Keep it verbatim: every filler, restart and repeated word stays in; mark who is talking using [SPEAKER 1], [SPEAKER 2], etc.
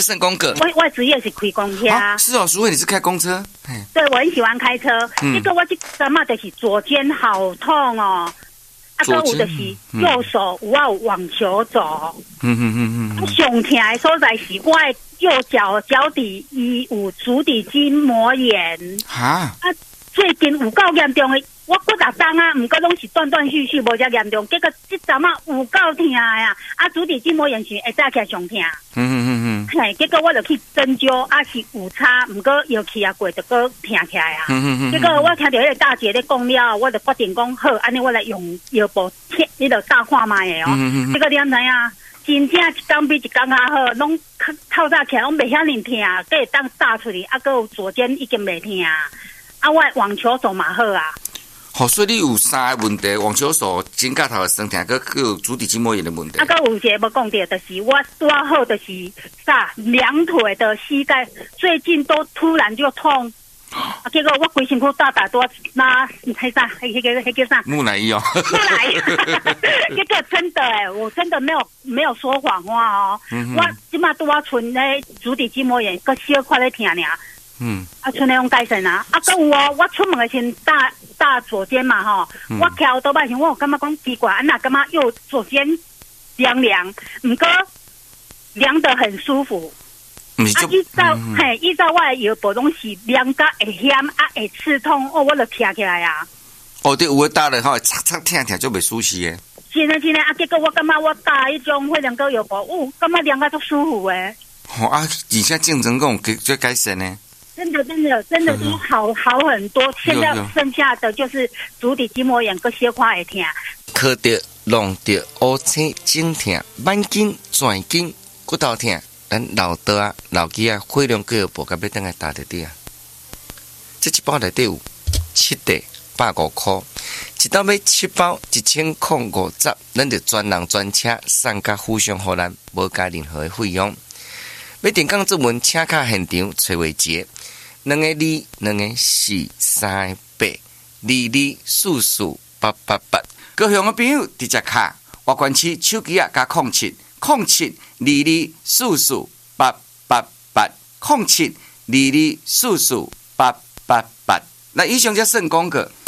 [SPEAKER 1] 圣公哥。
[SPEAKER 2] 我我职业是开公车、
[SPEAKER 1] 啊。是哦，淑慧你是开公车？
[SPEAKER 2] 对，我很喜欢开车。嗯，这个我这阵嘛就是左肩好痛哦。啊，个有就是右手有啊有网球肘。嗯嗯嗯嗯。上痛的所在是我的右脚脚底伊有足底筋膜炎。哈。啊，最近有够严重的。我骨力重啊，毋过拢是断断续续，无遮严重。结果即阵啊有够痛呀！啊，足底筋膜炎是会早起上痛。嗯嗯嗯嗯。嘿，结果我就去针灸，啊是有差，毋过药气啊过，就搁痛起来啊。嗯嗯嗯。结果我听到迄个大姐咧讲了，我就决定讲好，安尼我来用药布贴，你就大看卖的哦。嗯嗯嗯。结果你知影，真正一天比一天较好，拢透早起来拢袂遐尼痛，搁会当打出去，啊，搁有左肩已经袂痛啊。啊，我网球手嘛好啊。
[SPEAKER 1] 好，所以你有三个问题：网球手、肩胛头的酸痛，佮有足底筋膜炎的问题。
[SPEAKER 2] 啊，佮有一个无讲到，就是我拄好，就是啥两腿的膝盖最近都突然就痛。啊，结果我规身躯大大多那迄啥，迄个迄叫啥？
[SPEAKER 1] 木乃伊哦。
[SPEAKER 2] 木乃伊，结果真的哎，我真的没有没有说谎话哦。嗯、我即马拄啊剩咧足底筋膜炎，佮小块咧痛尔。嗯，啊，剩咧用改善啊，啊，佮有哦，我出门的先大大左肩嘛吼，嗯、我徛倒摆前，我有感觉讲奇怪，啊那感觉右左肩凉凉，毋过凉得很舒服。啊，依照嘿，依照我的药布拢是凉甲会险啊，会刺痛，哦，我就徛起来啊。
[SPEAKER 1] 哦，对，有的打了吼，擦擦痛痛就袂舒适诶。
[SPEAKER 2] 真诶真诶，啊，结果我感觉我打迄种血两个药布，哦，感觉凉甲足舒服诶。
[SPEAKER 1] 哦啊，而且竞争讲给最改善呢。
[SPEAKER 2] 真的，真的，真的都好好很多。现在剩下的就是足底筋膜炎跟小块会痛。
[SPEAKER 1] 靠着弄着乌青颈痛、慢筋、转筋、骨头痛，咱老刀啊、老机啊，血量各有补，甲要等来打得滴啊。这一包内底有七袋，百五块，一刀买七包，一千空五十，咱就专人专车送甲府上互咱，无加任何的费用。要电讲这门请卡现场崔伟杰。两个二，两个四，三个八，二二四四八八八。高雄的朋友直接卡，外关区手机啊加空七，空七二二四四八八八，空七二二四四八八八。那以上就算讲过。